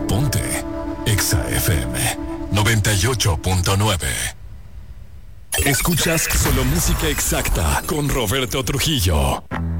Ponte Exa FM 98.9. Escuchas solo música exacta con Roberto Trujillo.